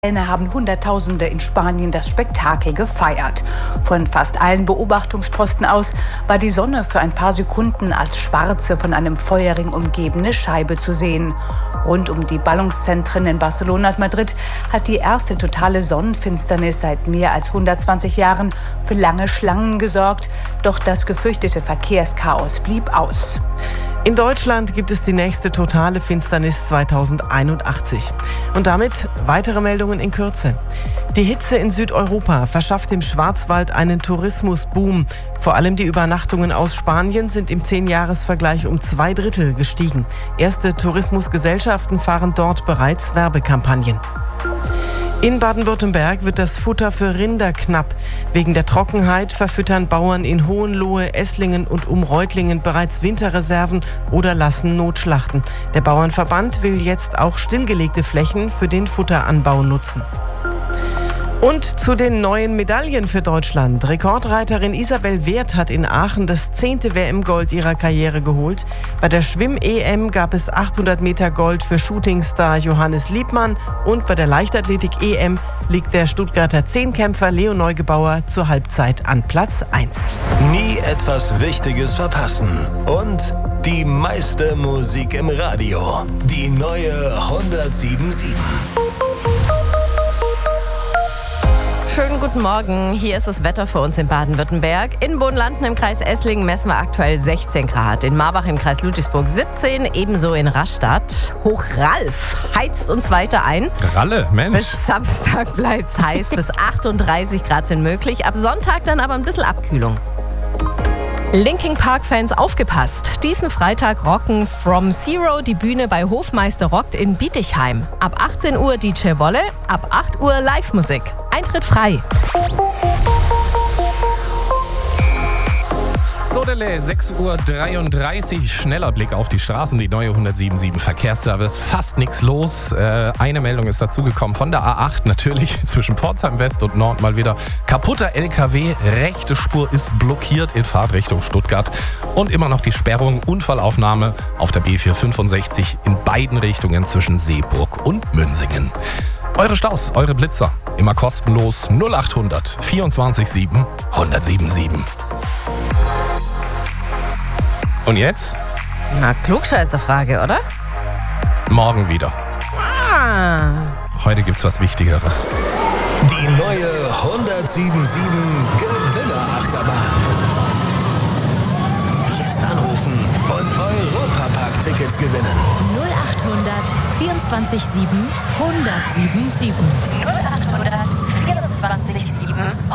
Haben Hunderttausende in Spanien das Spektakel gefeiert. Von fast allen Beobachtungsposten aus war die Sonne für ein paar Sekunden als schwarze, von einem Feuerring umgebene Scheibe zu sehen. Rund um die Ballungszentren in Barcelona und Madrid hat die erste totale Sonnenfinsternis seit mehr als 120 Jahren für lange Schlangen gesorgt. Doch das gefürchtete Verkehrschaos blieb aus. In Deutschland gibt es die nächste totale Finsternis 2081. Und damit weitere Meldungen in Kürze. Die Hitze in Südeuropa verschafft dem Schwarzwald einen Tourismusboom. Vor allem die Übernachtungen aus Spanien sind im 10-Jahres-Vergleich um 2/3 gestiegen. Erste Tourismusgesellschaften fahren dort bereits Werbekampagnen. In Baden-Württemberg wird das Futter für Rinder knapp. Wegen der Trockenheit verfüttern Bauern in Hohenlohe, Esslingen und Reutlingen bereits Winterreserven oder lassen Notschlachten. Der Bauernverband will jetzt auch stillgelegte Flächen für den Futteranbau nutzen. Und zu den neuen Medaillen für Deutschland. Rekordreiterin Isabel Wert hat in Aachen das 10. WM-Gold ihrer Karriere geholt. Bei der Schwimm-EM gab es 800 Meter Gold für Shootingstar Johannes Liebmann. Und bei der Leichtathletik-EM liegt der Stuttgarter Zehnkämpfer Leo Neugebauer zur Halbzeit an Platz 1. Nie etwas Wichtiges verpassen. Und die meiste Musik im Radio. Die neue 107.7. Schönen guten Morgen, hier ist das Wetter für uns in Baden-Württemberg. In Bohnlanden im Kreis Esslingen messen wir aktuell 16 Grad. In Marbach im Kreis Ludwigsburg 17, ebenso in Rastatt. Hochralf heizt uns weiter ein. Ralle, Mensch. Bis Samstag bleibt's heiß, bis 38 Grad sind möglich. Ab Sonntag dann aber ein bisschen Abkühlung. Linkin Park-Fans aufgepasst. Diesen Freitag rocken From Zero die Bühne bei Hofmeister Rockt in Bietigheim. Ab 18 Uhr DJ Wolle, ab 8 Uhr Live-Musik. Eintritt frei. Sodele, 6:33 Uhr, schneller Blick auf die Straßen, die neue 107.7 Verkehrsservice, fast nichts los. Eine Meldung ist dazugekommen von der A8, natürlich zwischen Pforzheim West und Nord mal wieder kaputter LKW, rechte Spur ist blockiert in Fahrtrichtung Stuttgart und immer noch die Sperrung, Unfallaufnahme auf der B465 in beiden Richtungen zwischen Seeburg und Münsingen. Eure Staus, eure Blitzer, immer kostenlos 0800 24 7 107.7. Und jetzt? Na, Klugscheißerfrage, oder? Morgen wieder. Heute gibt's was Wichtigeres. Die neue 107.7 Gewinnerachterbahn. Jetzt anrufen und Europapark-Tickets gewinnen. 0800 24 7 107 7. 0800 24 7